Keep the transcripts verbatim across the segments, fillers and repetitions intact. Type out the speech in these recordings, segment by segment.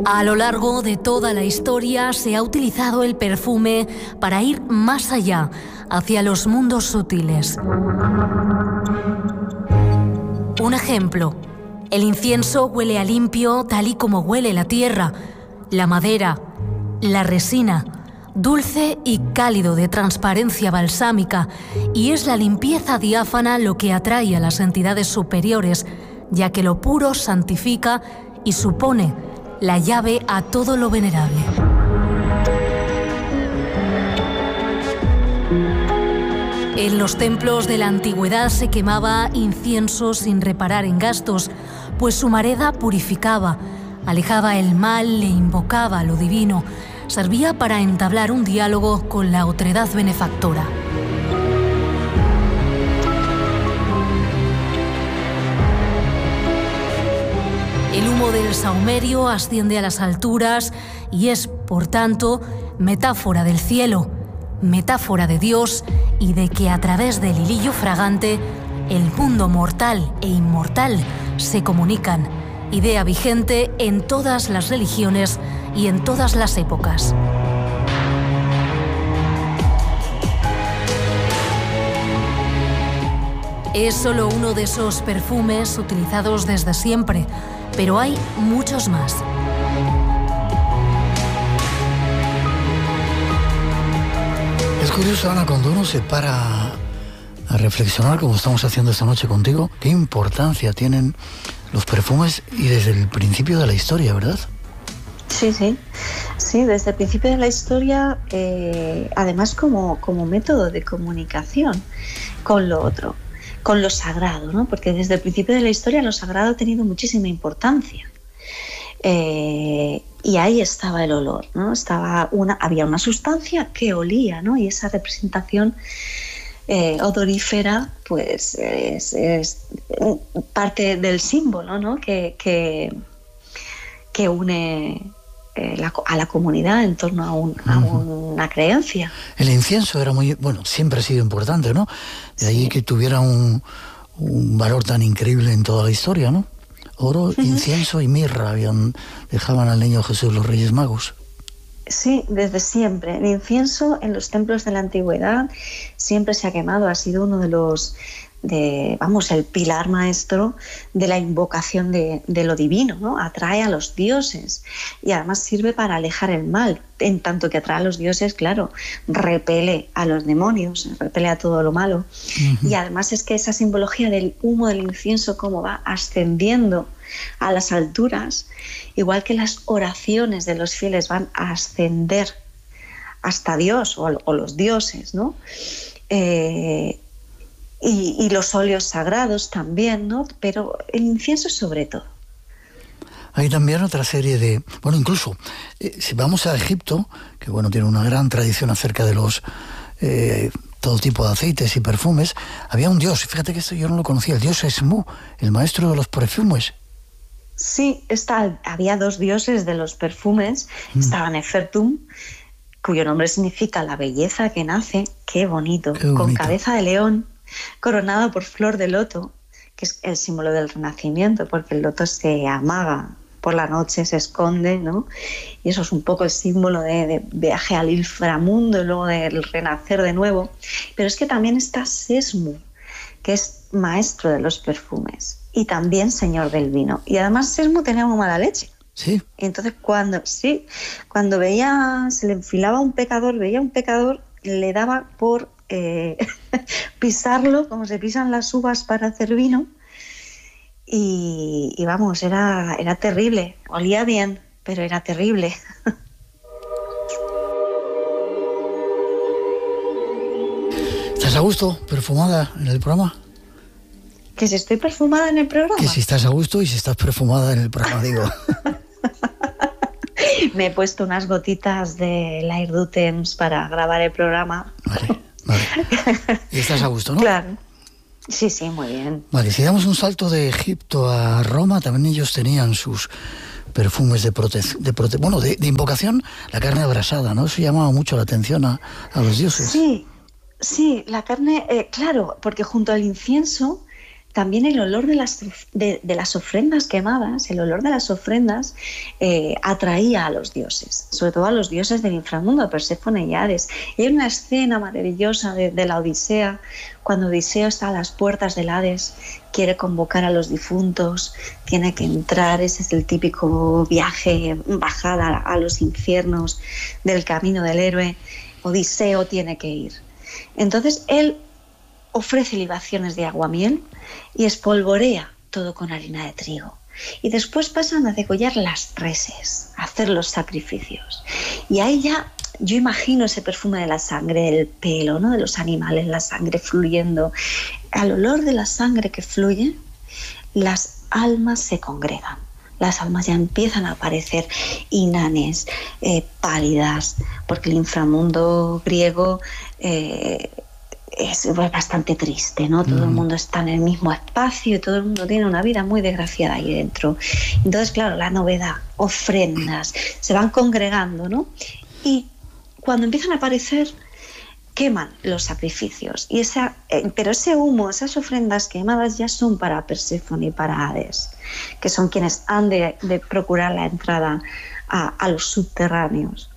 A lo largo de toda la historia se ha utilizado el perfume para ir más allá, hacia los mundos sutiles. Un ejemplo, el incienso huele a limpio tal y como huele la tierra, la madera, la resina, dulce y cálido de transparencia balsámica, y es la limpieza diáfana lo que atrae a las entidades superiores, ya que lo puro santifica y supone la llave a todo lo venerable. En los templos de la antigüedad se quemaba incienso sin reparar en gastos, pues su humareda purificaba, alejaba el mal, le invocaba lo divino, servía para entablar un diálogo con la otredad benefactora. El humo del sahumerio asciende a las alturas y es, por tanto, metáfora del cielo, metáfora de Dios y de que a través del hilillo fragante el mundo mortal e inmortal se comunican, idea vigente en todas las religiones y en todas las épocas. Es solo uno de esos perfumes utilizados desde siempre, pero hay muchos más. Es curioso, Ana, cuando uno se para a reflexionar, como estamos haciendo esta noche contigo, qué importancia tienen los perfumes y desde el principio de la historia, ¿verdad? Sí, sí, sí, desde el principio de la historia, eh, además como, como método de comunicación con lo otro, con lo sagrado, ¿no? Porque desde el principio de la historia lo sagrado ha tenido muchísima importancia. Eh, y ahí estaba el olor, ¿no? Estaba una, había una sustancia que olía, ¿no? Y esa representación eh, odorífera, pues es, es parte del símbolo, ¿no? Que, que, que une eh, la, a la comunidad en torno a, un, a una creencia. El incienso era muy, bueno, siempre ha sido importante, ¿no? De ahí sí. Que tuviera un, un valor tan increíble en toda la historia, ¿no? Oro, incienso y mirra habían, dejaban al niño Jesús los Reyes Magos. Sí, desde siempre. El incienso en los templos de la antigüedad siempre se ha quemado, ha sido uno de los, de, vamos, el pilar maestro de la invocación de, de lo divino, ¿no? Atrae a los dioses y además sirve para alejar el mal, en tanto que atrae a los dioses, claro, repele a los demonios, repele a todo lo malo. Uh-huh. Y además es que esa simbología del humo del incienso, cómo va ascendiendo a las alturas, igual que las oraciones de los fieles van a ascender hasta Dios o, o los dioses, ¿no? Eh, y, y los óleos sagrados también, ¿no? Pero el incienso sobre todo. Hay también otra serie de... Bueno, incluso, eh, si vamos a Egipto, que bueno, tiene una gran tradición acerca de los... Eh, todo tipo de aceites y perfumes, había un dios, fíjate que esto yo no lo conocía, el dios Esmu, el maestro de los perfumes. Sí, está, había dos dioses de los perfumes, mm. estaba Nefertum, cuyo nombre significa la belleza que nace, qué bonito, qué bonito, con cabeza de león, coronada por flor de loto, que es el símbolo del renacimiento, porque el loto se amaga por la noche, se esconde, ¿no? Y eso es un poco el símbolo de, de viaje al inframundo y luego del renacer de nuevo. Pero es que también está Sesmu, que es maestro de los perfumes y también señor del vino. Y además Sesmu tenía muy mala leche. Sí. Y entonces cuando, sí, cuando veía, se le enfilaba un pecador, veía un pecador, le daba por eh, pisarlo, como se pisan las uvas para hacer vino. Y, y vamos, era, era terrible. Olía bien, pero era terrible. ¿Estás a gusto, perfumada en el programa? ¿Que si estoy perfumada en el programa? Que si estás a gusto y si estás perfumada en el programa, digo. Me he puesto unas gotitas de L'air du Temps para grabar el programa. Vale, vale. Y estás a gusto, ¿no? Claro. Sí, sí, muy bien. Vale, si damos un salto de Egipto a Roma, también ellos tenían sus perfumes de protección, de prote bueno, de, de invocación, la carne abrasada, ¿no? Eso llamaba mucho la atención a, a los dioses. Sí, sí, la carne, eh, claro, porque junto al incienso también el olor de las, de, de las ofrendas quemadas, el olor de las ofrendas eh, atraía a los dioses, sobre todo a los dioses del inframundo, a Perséfone y Hades. Y hay una escena maravillosa de, de la Odisea, cuando Odiseo está a las puertas del Hades, quiere convocar a los difuntos, tiene que entrar, ese es el típico viaje, bajada a los infiernos del camino del héroe. Odiseo tiene que ir. Entonces él ofrece libaciones de aguamiel y espolvorea todo con harina de trigo. Y después pasan a degollar las reses, a hacer los sacrificios. Y ahí ya yo imagino ese perfume de la sangre, del pelo, ¿no?, de los animales, la sangre fluyendo. Al olor de la sangre que fluye, las almas se congregan. Las almas ya empiezan a aparecer inanes, eh, pálidas, porque el inframundo griego eh, es bastante triste, ¿no? Todo mm. el mundo está en el mismo espacio y todo el mundo tiene una vida muy desgraciada ahí dentro. Entonces, claro, la novedad, ofrendas, se van congregando, ¿no? Y cuando empiezan a aparecer, queman los sacrificios. Y esa, eh, pero ese humo, esas ofrendas quemadas ya son para Perséfone y para Hades, que son quienes han de, de procurar la entrada a, a los subterráneos.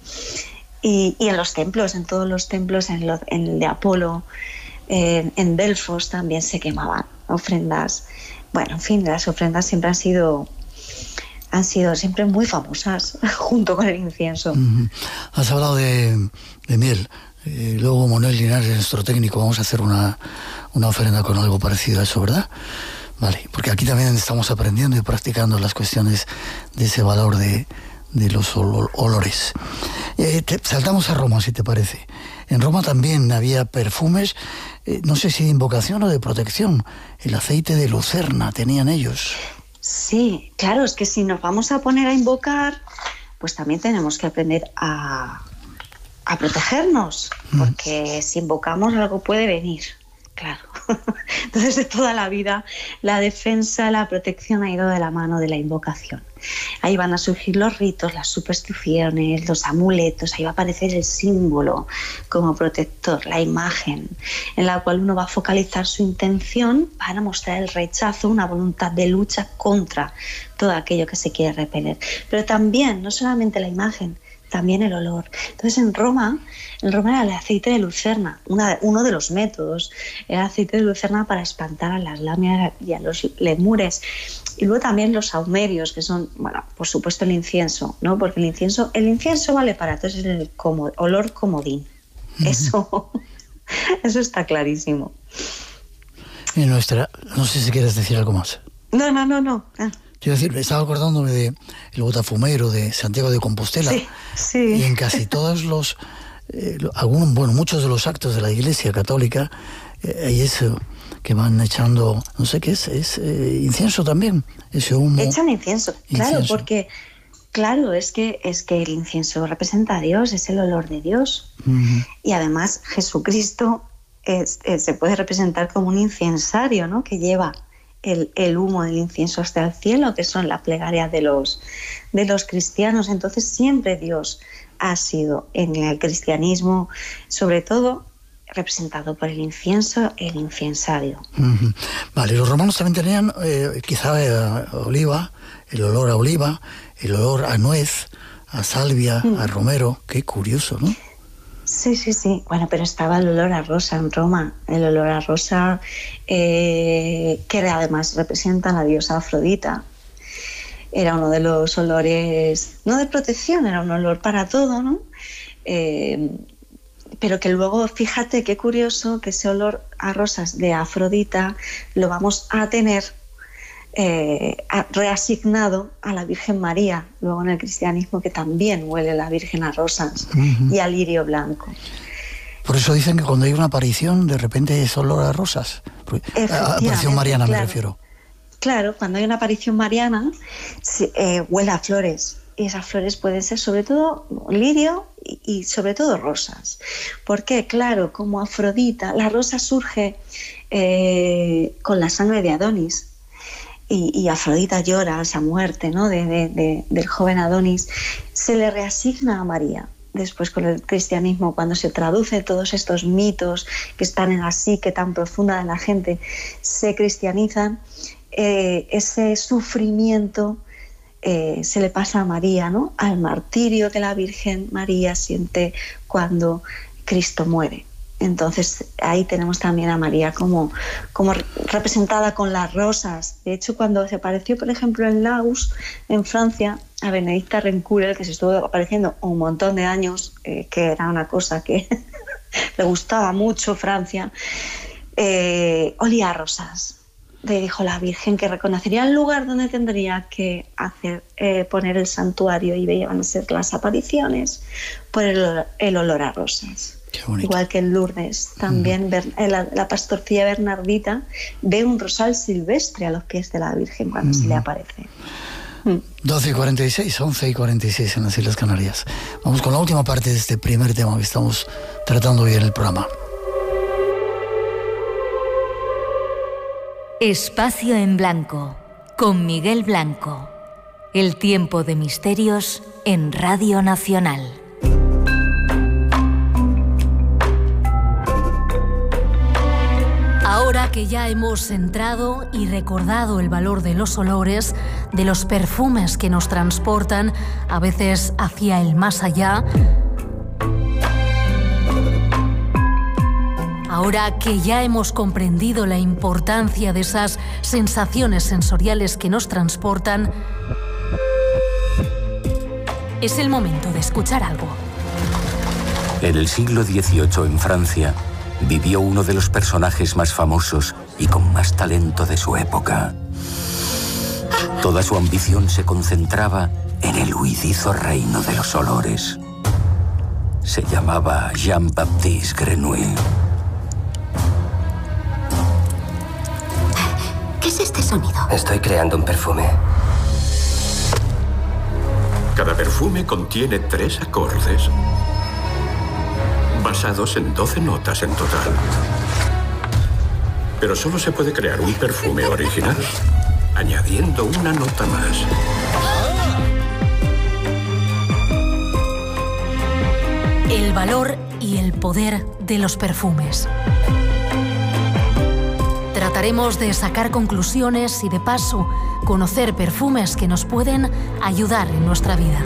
Y, y en los templos, en todos los templos, en, lo, en el de Apolo, eh, en Delfos también se quemaban ofrendas. Bueno, en fin, las ofrendas siempre han sido, han sido siempre muy famosas, junto con el incienso. Uh-huh. Has hablado de, de miel. Eh, luego Manuel Linares, nuestro técnico, vamos a hacer una, una ofrenda con algo parecido a eso, ¿verdad? Vale, porque aquí también estamos aprendiendo y practicando las cuestiones de ese valor de, de los ol- olores. Eh, te, saltamos a Roma, si te parece. En Roma también había perfumes, eh, no sé si de invocación o de protección. El aceite de lucerna tenían ellos. Sí, claro, es que si nos vamos a poner a invocar, pues también tenemos que aprender a... a protegernos, porque mm. si invocamos algo puede venir, claro. Entonces, de toda la vida, la defensa, la protección ha ido de la mano de la invocación. Ahí van a surgir los ritos, las supersticiones, los amuletos, ahí va a aparecer el símbolo como protector, la imagen, en la cual uno va a focalizar su intención para mostrar el rechazo, una voluntad de lucha contra todo aquello que se quiere repeler. Pero también, no solamente la imagen, también el olor. Entonces en Roma, en Roma era el aceite de lucerna, una, uno de los métodos, era el aceite de lucerna para espantar a las lamias y a los lemures. Y luego también los saumerios, que son, bueno, por supuesto el incienso, ¿no? Porque el incienso, el incienso vale para todo, es el como, olor comodín. Eso, eso está clarísimo. Y nuestra, no sé si quieres decir algo más. No, no, no, no. Ah. Quiero decir, estaba acordándome de el Botafumero de Santiago de Compostela. Sí, sí. Y en casi todos los, eh, algunos, bueno, muchos de los actos de la Iglesia Católica, eh, hay eso que van echando, no sé qué es, es eh, incienso también, ese humo. Echan incienso, claro, incienso. Porque, claro, es que, es que el incienso representa a Dios, es el olor de Dios. Uh-huh. Y además Jesucristo es, es, se puede representar como un incensario, ¿no?, que lleva El, el humo del incienso hasta el cielo, que son las plegarias de los, de los cristianos. Entonces siempre Dios ha sido en el cristianismo, sobre todo, representado por el incienso, el incensario. Uh-huh. Vale, los romanos también tenían eh, quizá eh, oliva, el olor a oliva, el olor a nuez, a salvia, uh-huh. a romero. Qué curioso, ¿no? Sí, sí, sí. Bueno, pero estaba el olor a rosa en Roma. El olor a rosa eh, que además representa a la diosa Afrodita. Era uno de los olores, no de protección, era un olor para todo, ¿no? Eh, pero que luego, fíjate qué curioso que ese olor a rosas de Afrodita lo vamos a tener Eh, reasignado a la Virgen María, luego en el cristianismo, que también huele la Virgen a rosas uh-huh. y a lirio blanco. Por eso dicen que cuando hay una aparición, de repente es olor a rosas. A aparición mariana, claro, me refiero. Claro, cuando hay una aparición mariana, eh, huele a flores. Y esas flores pueden ser sobre todo lirio y, y sobre todo rosas. ¿Por qué? Claro, como Afrodita, la rosa surge eh, con la sangre de Adonis. Y, y Afrodita llora esa muerte, ¿no?, de, de, de, del joven Adonis. Se le reasigna a María después con el cristianismo, cuando se traduce todos estos mitos que están en la psique tan profunda de la gente, se cristianizan, eh, ese sufrimiento eh, se le pasa a María, ¿no? Al martirio que la Virgen María siente cuando Cristo muere. Entonces ahí tenemos también a María como, como representada con las rosas. De hecho, cuando se apareció, por ejemplo, en Laus, en Francia, a Benedicta Rencourel, que se estuvo apareciendo un montón de años, eh, que era una cosa que le gustaba mucho Francia, eh, olía a rosas. Le dijo la Virgen que reconocería el lugar donde tendría que hacer, eh, poner el santuario, y iban a ser las apariciones por el, el olor a rosas. Igual que en Lourdes, también mm. la, la pastorcilla Bernardita ve un rosal silvestre a los pies de la Virgen cuando mm. se le aparece. Mm. doce y cuarenta y seis, once y cuarenta y seis en las Islas Canarias. Vamos con la última parte de este primer tema que estamos tratando hoy en el programa. Espacio en Blanco, con Miguel Blanco. El tiempo de misterios en Radio Nacional. Ahora que ya hemos entrado y recordado el valor de los olores, de los perfumes que nos transportan a veces hacia el más allá, ahora que ya hemos comprendido la importancia de esas sensaciones sensoriales que nos transportan, es el momento de escuchar algo. En el siglo dieciocho, en Francia, vivió uno de los personajes más famosos y con más talento de su época. Toda su ambición se concentraba en el huidizo reino de los olores. Se llamaba Jean-Baptiste Grenouille. ¿Qué es este sonido? Estoy creando un perfume. Cada perfume contiene tres acordes, basados en doce notas en total. Pero solo se puede crear un perfume original añadiendo una nota más. El valor y el poder de los perfumes. Trataremos de sacar conclusiones y, de paso, conocer perfumes que nos pueden ayudar en nuestra vida.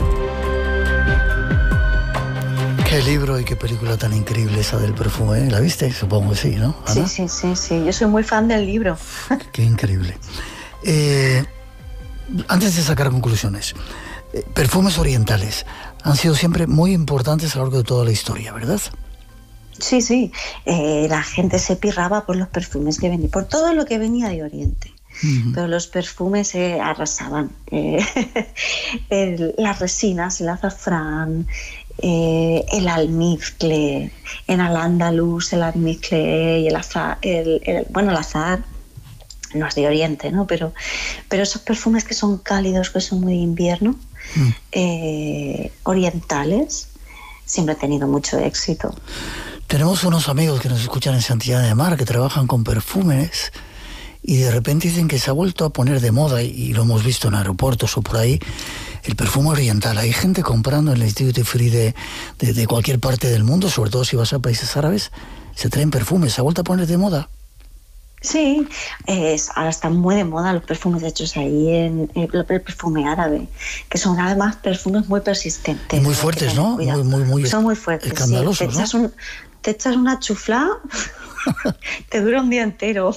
Qué libro y qué película tan increíble esa del perfume, ¿eh? ¿La viste? Supongo que sí, ¿no, Ana? Sí, sí, sí, sí. Yo soy muy fan del libro. Qué increíble. Eh, antes de sacar conclusiones, eh, perfumes orientales han sido siempre muy importantes a lo largo de toda la historia, ¿verdad? Sí, sí. Eh, la gente se pirraba por los perfumes que venían, por todo lo que venía de Oriente. Uh-huh. Pero los perfumes eh, arrasaban. Eh, el, las resinas, el azafrán, eh, el almizcle, en Al-Ándalus el almizcle y el azar, el, el, bueno, el azar no es de Oriente, ¿no? Pero, pero esos perfumes que son cálidos, que son muy de invierno, uh-huh. eh, orientales, siempre han tenido mucho éxito. Tenemos unos amigos que nos escuchan en Santillana de Mar que trabajan con perfumes y de repente dicen que se ha vuelto a poner de moda, y lo hemos visto en aeropuertos o por ahí, el perfume oriental. Hay gente comprando en el duty free de, de, de cualquier parte del mundo, sobre todo si vas a países árabes, se traen perfumes. ¿Se ha vuelto a poner de moda? Sí, es, ahora están muy de moda los perfumes hechos ahí en el, el perfume árabe, que son además perfumes muy persistentes. Y muy fuertes, ¿no? Muy, muy, muy son muy fuertes. Escandalosos, sí. Te echas, ¿no? un, te echas una chufla, te dura un día entero.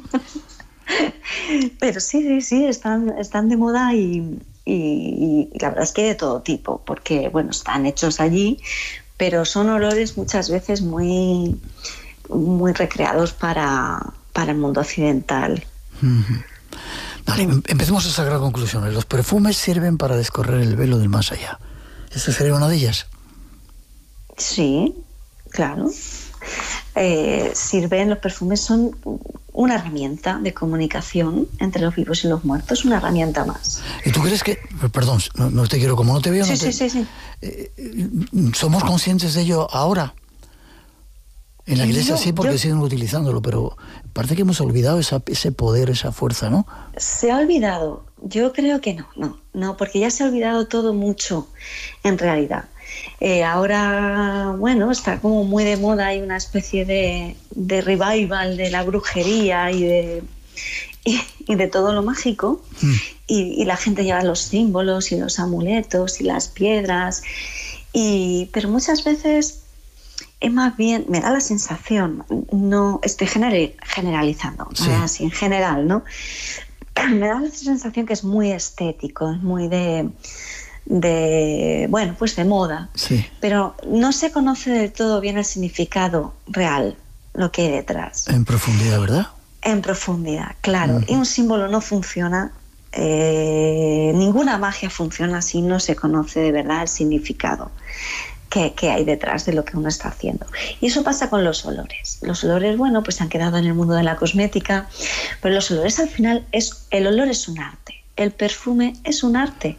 Pero sí, sí, sí, están, están de moda y, y, y la verdad es que de todo tipo, porque bueno, están hechos allí, pero son olores muchas veces muy, muy recreados para, para el mundo occidental. Uh-huh. Vale, mm. empecemos a sacar conclusiones. Los perfumes sirven para descorrer el velo del más allá. ¿Esta sería una de ellas? Sí, claro. Eh, sirven, los perfumes son una herramienta de comunicación entre los vivos y los muertos, una herramienta más. ¿Y tú crees que, perdón, no, no te quiero, como no te veo, sí, no te, sí, sí, sí. Eh, ¿somos conscientes de ello ahora? En la iglesia No, sí, porque yo- siguen utilizándolo, pero parece que hemos olvidado esa, ese poder, esa fuerza, ¿no? Se ha olvidado. Yo creo que no, no, no, porque ya se ha olvidado todo mucho, en realidad. Eh, ahora, bueno, está como muy de moda, hay una especie de, de revival de la brujería y de, y, y de todo lo mágico. Mm. Y, y la gente lleva los símbolos y los amuletos y las piedras. Y, pero muchas veces es más bien, me da la sensación, no estoy general- generalizando, Sí. ¿no? Así en general, ¿no? Me da la sensación que es muy estético, es muy de, de, bueno, pues de moda, Sí. pero no se conoce del todo bien el significado real, lo que hay detrás, En profundidad, ¿verdad? en profundidad, claro. Y un símbolo no funciona, eh, ninguna magia funciona si no se conoce de verdad el significado que, que hay detrás de lo que uno está haciendo. Y eso pasa con los olores. Los olores, bueno, pues han quedado en el mundo de la cosmética, pero los olores al final, es, el olor es un arte, el perfume es un arte.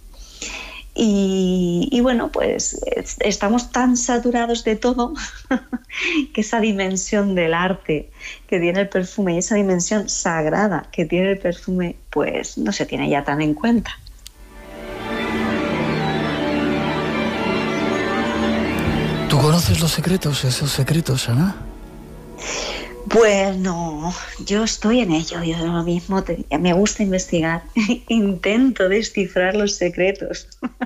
Y, y bueno, pues es- estamos tan saturados de todo que esa dimensión del arte que tiene el perfume y esa dimensión sagrada que tiene el perfume, pues no se tiene ya tan en cuenta. ¿Tú conoces los secretos, esos secretos, Ana? Pues no, yo estoy en ello, yo lo mismo, te- me gusta investigar, intento descifrar los secretos,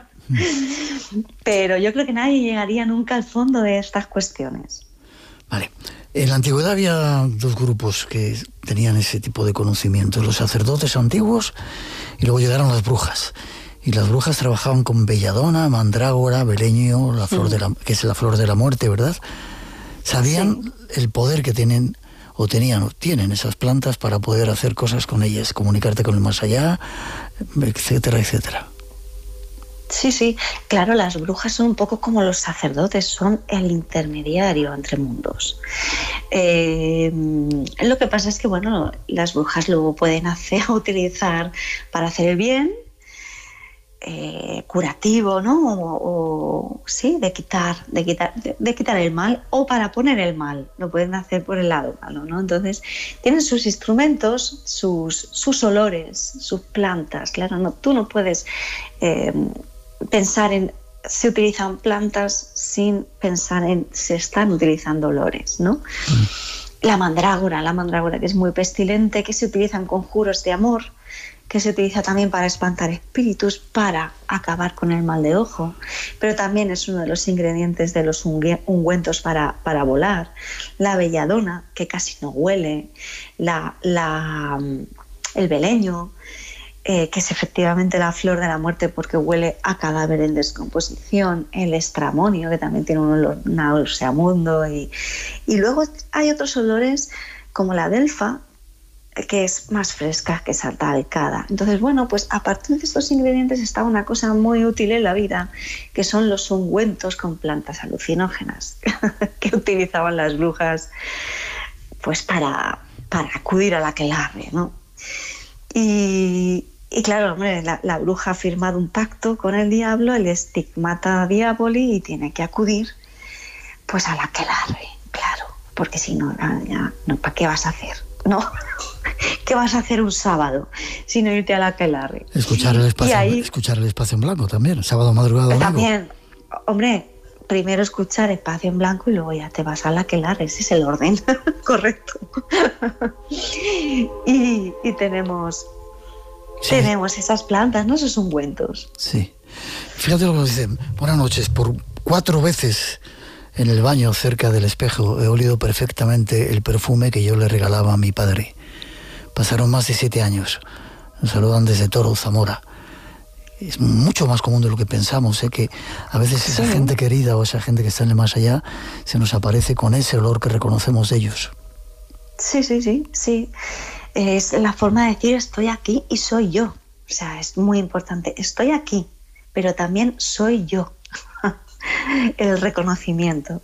pero yo creo que nadie llegaría nunca al fondo de estas cuestiones. Vale. En la antigüedad había dos grupos que tenían ese tipo de conocimientos, los sacerdotes antiguos y luego llegaron las brujas. Y las brujas trabajaban con belladona, mandrágora, beleño, la flor de la, que es la flor de la muerte, ¿verdad? Sabían Sí. el poder que tienen, o tenían, o tienen esas plantas para poder hacer cosas con ellas, comunicarte con el más allá, etcétera, etcétera. Sí, sí, claro, las brujas son un poco como los sacerdotes, son el intermediario entre mundos. Eh, lo que pasa es que, bueno, las brujas luego pueden hacer, utilizar para hacer el bien, eh, curativo, ¿no? O, o, sí, de quitar, de quitar, de, de quitar el mal o para poner el mal. Lo pueden hacer por el lado malo, ¿no? Entonces tienen sus instrumentos, sus, sus olores, sus plantas. Claro, no, tú no puedes eh, pensar en se utilizan plantas sin pensar en se están utilizando olores, ¿no? Mm. La mandrágora, la mandrágora que es muy pestilente, que se utilizan conjuros de amor, que se utiliza también para espantar espíritus, para acabar con el mal de ojo, pero también es uno de los ingredientes de los ungüentos para, para volar. La belladona, que casi no huele, la, la, el beleño, eh, que es efectivamente la flor de la muerte porque huele a cadáver en descomposición, el estramonio, que también tiene un olor nauseabundo, y, y luego hay otros olores como la delfa, que es más fresca que esa talcada. Entonces, bueno, pues a partir de estos ingredientes está una cosa muy útil en la vida, que son los ungüentos con plantas alucinógenas que utilizaban las brujas pues para, para acudir a la aquelarre, ¿no? Y, y claro, hombre, la, la bruja ha firmado un pacto con el diablo, el stigmata diaboli, y tiene que acudir pues a la aquelarre, claro, porque si no, ya, no, ¿para qué vas a hacer? No, ¿qué vas a hacer un sábado si no irte a la aquelarre? Escuchar el espacio, ahí, escuchar el espacio en blanco también, sábado, madrugada, domingo. También, hombre, primero escuchar espacio en blanco y luego ya te vas a la aquelarre, ese es el orden correcto. y, y tenemos, sí. tenemos esas plantas, ¿no? Esos ungüentos. Sí. Fíjate lo que nos dicen. Buenas noches, por cuatro veces en el baño cerca del espejo he olido perfectamente el perfume que yo le regalaba a mi padre. Pasaron más de siete años. Nos saludan desde Toro, Zamora. Es mucho más común de lo que pensamos, ¿eh? Que a veces esa sí. gente querida o esa gente que está en el más allá se nos aparece con ese olor que reconocemos de ellos. Sí, sí, sí, sí. Es la forma de decir estoy aquí y soy yo. O sea, es muy importante. Estoy aquí, pero también soy yo. El reconocimiento.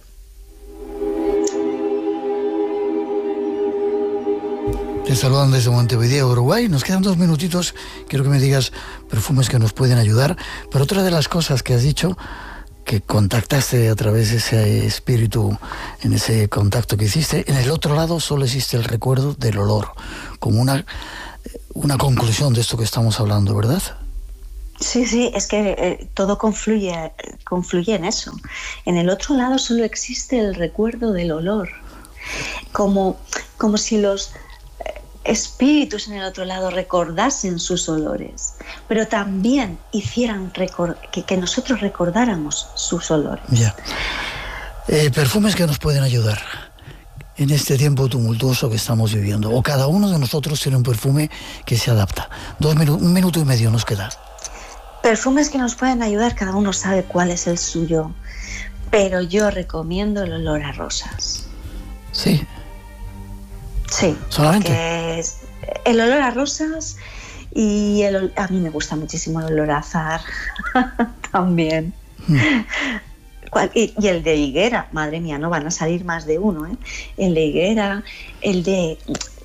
Te saludan desde Montevideo, Uruguay. Nos quedan dos minutitos. Quiero que me digas perfumes que nos pueden ayudar. Pero otra de las cosas que has dicho que contactaste a través de ese espíritu, en ese contacto que hiciste. En el otro lado solo existe el recuerdo del olor, como una, una conclusión de esto que estamos hablando, ¿verdad? Sí, sí, es que eh, todo confluye, confluye en eso. En el otro lado solo existe el recuerdo del olor, como, como si los espíritus en el otro lado recordasen sus olores, pero también hicieran recor- que, que nosotros recordáramos sus olores. Ya. Eh, perfumes que nos pueden ayudar en este tiempo tumultuoso que estamos viviendo, o cada uno de nosotros tiene un perfume que se adapta. Dos minu- un minuto y medio nos queda. Perfumes que nos pueden ayudar, cada uno sabe cuál es el suyo, pero yo recomiendo el olor a rosas. Sí. Sí, solamente es el olor a rosas y el, a mí me gusta muchísimo el olor a azahar también. Mm. Y, y el de higuera, madre mía, no van a salir más de uno, ¿eh? El de higuera, el de...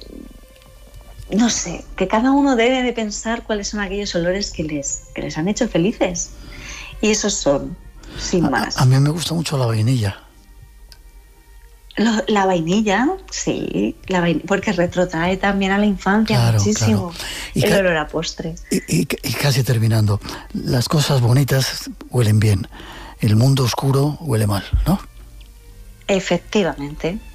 No sé, que cada uno debe de pensar cuáles son aquellos olores que les, que les han hecho felices. Y esos son, sin a, más. A mí me gusta mucho la vainilla. La vainilla, sí, la vainilla, porque retrotrae también a la infancia, claro, muchísimo. Claro. Y el ca- olor a postre. Y, y, y casi terminando, las cosas bonitas huelen bien, el mundo oscuro huele mal, ¿no? Efectivamente,